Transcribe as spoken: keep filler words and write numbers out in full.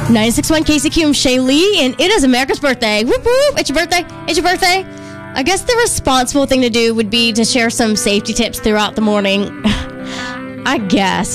nine six one K C Q, I'm Shaylee, and it is America's birthday. Whoop whoop! It's your birthday. It's your birthday. I guess the responsible thing to do would be to share some safety tips throughout the morning. I guess.